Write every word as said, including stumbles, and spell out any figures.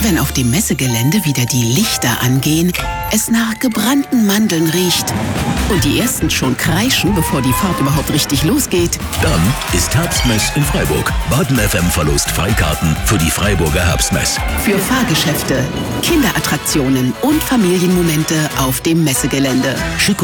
Wenn auf dem Messegelände wieder die Lichter angehen, es nach gebrannten Mandeln riecht und die ersten schon kreischen, bevor die Fahrt überhaupt richtig losgeht, dann ist Herbstmess in Freiburg. Baden F M verlost Freikarten für die Freiburger Herbstmess. Für Fahrgeschäfte, Kinderattraktionen und Familienmomente auf dem Messegelände. Schick